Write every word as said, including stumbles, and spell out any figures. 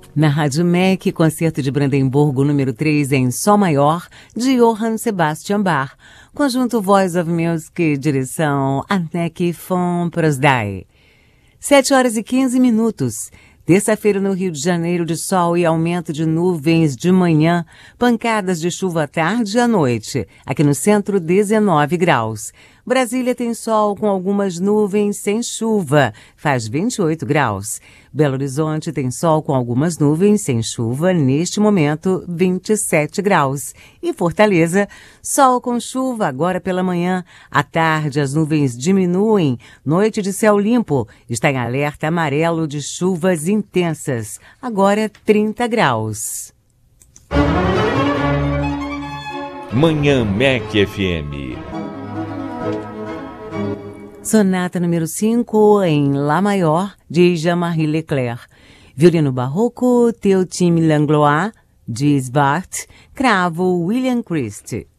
Na Rádio M E C, concerto de Brandemburgo número três em Sol Maior, de Johann Sebastian Bach. Conjunto Voice of Music, direção Anneke von Prosdai. sete horas e quinze minutos. Terça-feira no Rio de Janeiro, de sol e aumento de nuvens de manhã, pancadas de chuva à tarde e à noite. Aqui no centro, dezenove graus. Brasília tem sol com algumas nuvens sem chuva, faz vinte e oito graus. Belo Horizonte tem sol com algumas nuvens sem chuva, neste momento, vinte e sete graus. E Fortaleza, sol com chuva agora pela manhã. À tarde, as nuvens diminuem. Noite de céu limpo. Está em alerta amarelo de chuvas intensas. Agora trinta graus. Manhã M E C F M. Sonata número cinco em Lá maior, de Jean-Marie Leclerc. Violino barroco, Théotime Langlois, de Svart. Cravo, William Christie.